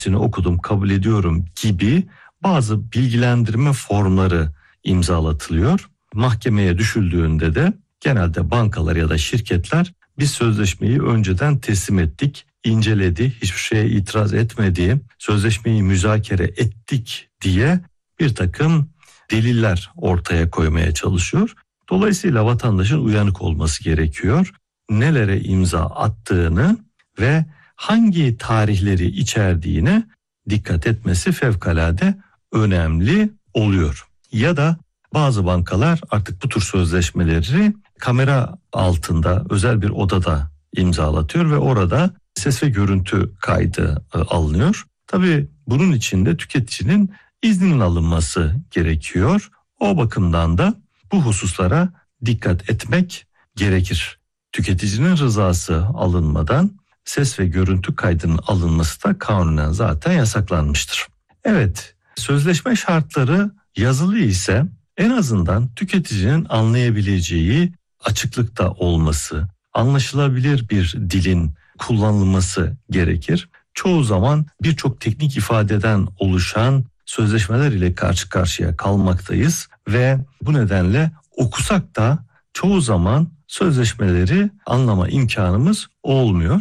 okudum, kabul ediyorum gibi bazı bilgilendirme formları imzalatılıyor. Mahkemeye düşüldüğünde de genelde bankalar ya da şirketler biz sözleşmeyi önceden teslim ettik, inceledi, hiçbir şeye itiraz etmedi, sözleşmeyi müzakere ettik diye bir takım deliller ortaya koymaya çalışıyor. Dolayısıyla vatandaşın uyanık olması gerekiyor. Nelere imza attığını ve hangi tarihleri içerdiğine dikkat etmesi fevkalade önemli oluyor. Ya da bazı bankalar artık bu tür sözleşmeleri kamera altında özel bir odada imzalatıyor ve orada ses ve görüntü kaydı alınıyor. Tabii bunun için de tüketicinin izninin alınması gerekiyor. O bakımdan da bu hususlara dikkat etmek gerekir. Tüketicinin rızası alınmadan ses ve görüntü kaydının alınması da kanunen zaten yasaklanmıştır. Evet, sözleşme şartları yazılı ise en azından tüketicinin anlayabileceği açıklıkta olması, anlaşılabilir bir dilin kullanılması gerekir. Çoğu zaman birçok teknik ifadeden oluşan sözleşmeler ile karşı karşıya kalmaktayız ve bu nedenle okusak da çoğu zaman sözleşmeleri anlama imkanımız olmuyor.